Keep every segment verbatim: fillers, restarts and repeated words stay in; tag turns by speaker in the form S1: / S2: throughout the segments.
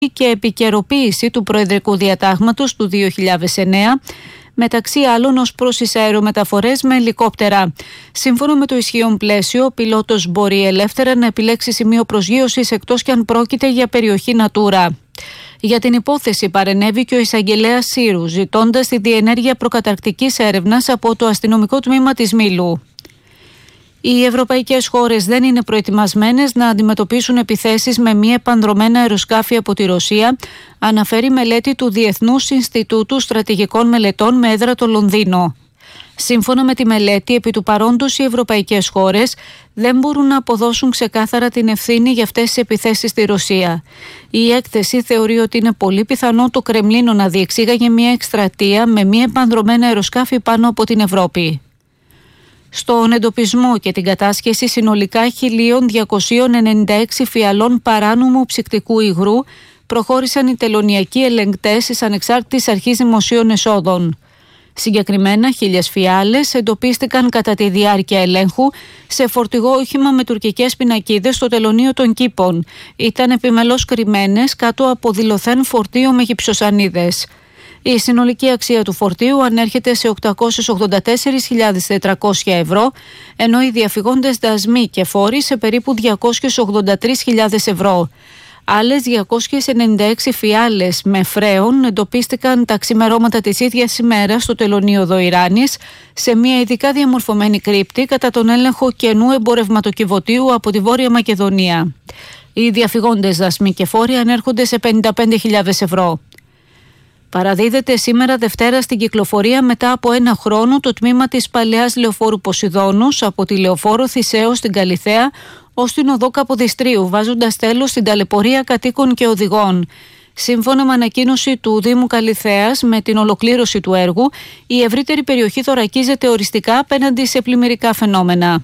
S1: και επικαιροποίηση του Προεδρικού Διατάγματος του δύο χιλιάδες εννέα, μεταξύ άλλων ως προς τις αερομεταφορές με ελικόπτερα. Σύμφωνα με το ισχύον πλαίσιο, ο πιλότος μπορεί ελεύθερα να επιλέξει σημείο προσγείωσης εκτός και αν πρόκειται για περιοχή Natura. Για την υπόθεση παρενέβη και ο εισαγγελέας Σύρου, ζητώντας τη διενέργεια προκαταρκτικής έρευνας από το αστυνομικό τμήμα της Μήλου. Οι ευρωπαϊκές χώρες δεν είναι προετοιμασμένες να αντιμετωπίσουν επιθέσεις με μη επανδρωμένα αεροσκάφη από τη Ρωσία, αναφέρει μελέτη του Διεθνούς Ινστιτούτου Στρατηγικών Μελετών με έδρα το Λονδίνο. Σύμφωνα με τη μελέτη, επί του παρόντος οι ευρωπαϊκές χώρες δεν μπορούν να αποδώσουν ξεκάθαρα την ευθύνη για αυτές τις επιθέσεις στη Ρωσία. Η έκθεση θεωρεί ότι είναι πολύ πιθανό το Κρεμλίνο να διεξήγαγε μια εκστρατεία με μη επανδρωμένα αεροσκάφη πάνω από την Ευρώπη. Στον εντοπισμό και την κατάσχεση συνολικά χίλια διακόσια ενενήντα έξι φιαλών παράνομου ψυκτικού υγρού προχώρησαν οι τελωνειακοί ελεγκτές της Ανεξάρτητης Αρχής Δημοσίων Εσόδων. Συγκεκριμένα, χίλιες φιάλες εντοπίστηκαν κατά τη διάρκεια ελέγχου σε φορτηγό όχημα με τουρκικές πινακίδες στο τελωνείο των Κήπων. Ήταν επιμελώς κρυμμένες κάτω από δηλωθέν φορτίο με γυψοσανίδες. Η συνολική αξία του φορτίου ανέρχεται σε οκτακόσιες ογδόντα τέσσερις χιλιάδες τετρακόσια ευρώ, ενώ οι διαφυγόντες δασμοί και φόροι σε περίπου διακόσιες ογδόντα τρεις χιλιάδες ευρώ. Άλλες διακόσιες ενενήντα έξι φιάλες με φρέον εντοπίστηκαν τα ξημερώματα της ίδιας ημέρας στο τελωνείο Δοϊράνης σε μια ειδικά διαμορφωμένη κρύπτη κατά τον έλεγχο κενού εμπορευματοκιβωτίου από τη Βόρεια Μακεδονία. Οι διαφυγόντες δασμοί και φόροι ανέρχονται σε πενήντα πέντε χιλιάδες ευρώ. Παραδίδεται σήμερα Δευτέρα στην κυκλοφορία μετά από ένα χρόνο το τμήμα της παλαιάς λεωφόρου Ποσειδώνους από τη λεωφόρο Θησέως στην Καλιθέα ως την οδό Καποδιστρίου, βάζοντας τέλος στην ταλαιπωρία κατοίκων και οδηγών. Σύμφωνα με ανακοίνωση του Δήμου Καλιθέας, με την ολοκλήρωση του έργου, η ευρύτερη περιοχή θωρακίζεται οριστικά απέναντι σε πλημμυρικά φαινόμενα.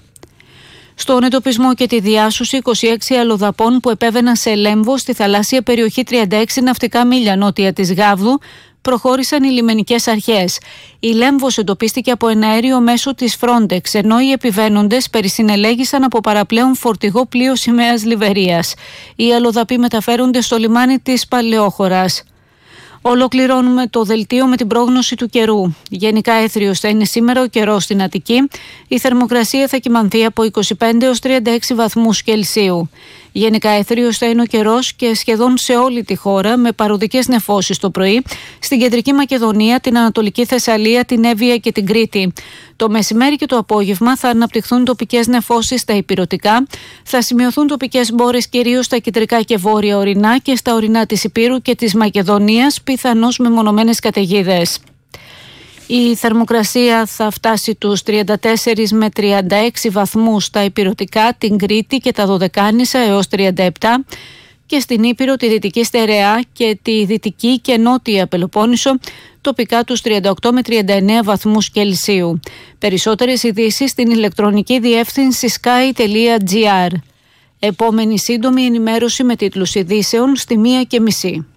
S1: Στον εντοπισμό και τη διάσωση είκοσι έξι αλλοδαπών που επέβαιναν σε λέμβο στη θαλάσσια περιοχή τριάντα έξι ναυτικά μίλια νότια της Γάβδου προχώρησαν οι λιμενικές αρχές. Η λέμβος εντοπίστηκε από ένα αέριο μέσω της Frontex, ενώ οι επιβαίνοντες περισυνελέγησαν από παραπλέον φορτηγό πλοίο σημαίας Λιβερίας. Οι αλλοδαποί μεταφέρονται στο λιμάνι της Παλαιόχωρας. Ολοκληρώνουμε το δελτίο με την πρόγνωση του καιρού. Γενικά έθριος θα είναι σήμερα ο καιρός στην Αττική. Η θερμοκρασία θα κυμανθεί από είκοσι πέντε έως τριάντα έξι βαθμούς Κελσίου. Γενικά έθριος θα είναι ο καιρός και σχεδόν σε όλη τη χώρα με παροδικές νεφώσεις το πρωί, στην Κεντρική Μακεδονία, την Ανατολική Θεσσαλία, την Εύβοια και την Κρήτη. Το μεσημέρι και το απόγευμα θα αναπτυχθούν τοπικές νεφώσεις στα ηπειρωτικά, θα σημειωθούν τοπικές μπόρες κυρίως στα κεντρικά και βόρεια ορεινά και στα ορεινά της Ηπείρου και της Μακεδονίας, πιθανώς με μονομένες καταιγίδες. Η θερμοκρασία θα φτάσει τους τριάντα τέσσερα με τριάντα έξι βαθμούς στα ηπειρωτικά, την Κρήτη και τα Δωδεκάνησα έως τριάντα επτά και στην Ήπειρο, τη Δυτική Στερεά και τη Δυτική και Νότια Πελοπόννησο τοπικά τους τριάντα οκτώ με τριάντα εννέα βαθμούς Κελσίου. Περισσότερες ειδήσεις στην ηλεκτρονική διεύθυνση sky τελεία gr. Επόμενη σύντομη ενημέρωση με τίτλους ειδήσεων στη μία και μισή.